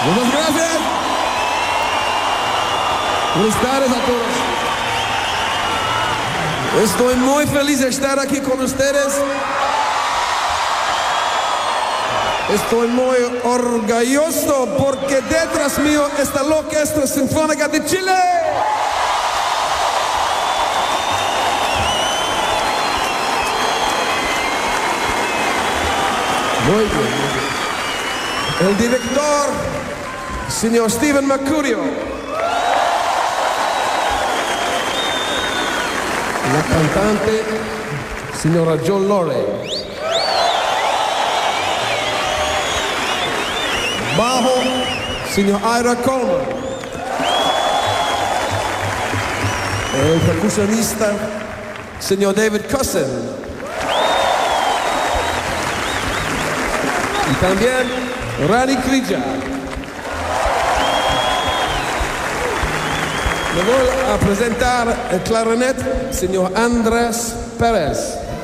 Muchas gracias. Buenas tardes a todos. Estoy muy feliz de estar aquí con ustedes. Estoy muy orgulloso porque detrás mío está la Orquesta Sinfónica de Chile. Muy bien, muy bien. El director, señor Steven Mercurio. La cantante, señora Joan Loren. Bajo, señor Ira Coleman. El percusionista, señor David Cousin. Y también Rani Krija. Le voy a presentar el clarinete, señor Andrés Pérez.